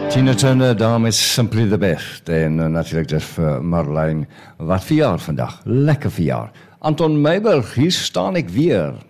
Tina Turner, daarom is Simply the Best. En natuurlijk dus voor Marlijn, wat verjaar vandaag. Lekker verjaar. Anton Meiberg, hier staan ik weer.